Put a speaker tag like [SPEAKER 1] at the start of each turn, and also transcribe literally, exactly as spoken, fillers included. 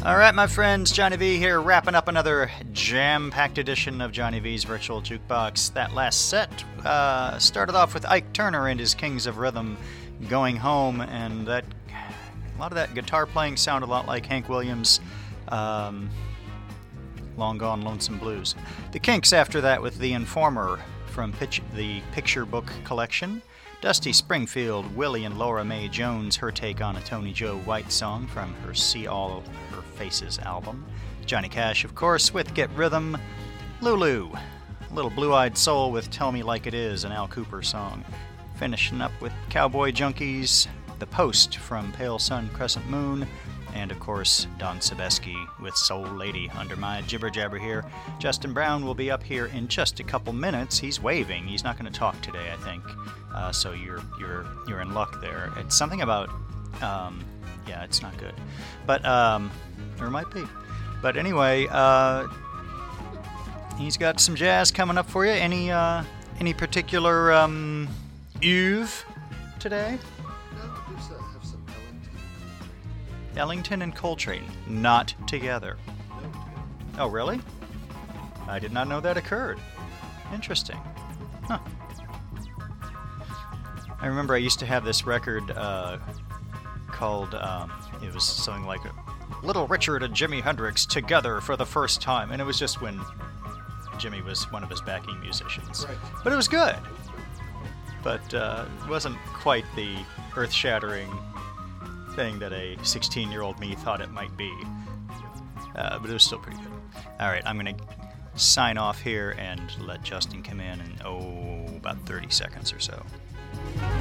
[SPEAKER 1] All right, my friends, Johnny V here, wrapping up another jam-packed edition of Johnny V's Virtual Jukebox. That last set uh, started off with Ike Turner and his Kings of Rhythm, Going Home, and that a lot of that guitar playing sounded a lot like Hank Williams' um, Long Gone Lonesome Blues. The Kinks after that with The Informer from pitch, the Picture Book Collection. Dusty Springfield, Willie and Laura Mae Jones, her take on a Tony Joe White song from her See All Her Faces album. Johnny Cash, of course, with Get Rhythm. Lulu, Little Blue-Eyed Soul with Tell Me Like It Is, an Al Cooper song. Finishing up with Cowboy Junkies, The Post from Pale Sun Crescent Moon, and of course Don Sebesky with Soul Lady under my jibber jabber here. Justin Brown will be up here in just a couple minutes. He's waving. He's not going to talk today, I think. Uh, so you're you're you're in luck there. It's something about um, yeah, it's not good, but um, or it might be. But anyway, uh, he's got some jazz coming up for you. Any uh, any particular um, oeuvre today? Ellington and Coltrane, not together. Oh, really? I did not know that occurred. Interesting. Huh. I remember I used to have this record uh, called, um, it was something like Little Richard and Jimi Hendrix together for the first time, and it was just when Jimmy was one of his backing musicians. Right. But it was good. But uh, it wasn't quite the earth-shattering thing that a sixteen-year-old me thought it might be. Uh, but it was still pretty good. All right, I'm going to sign off here and let Justin come in in, oh, about thirty seconds or so.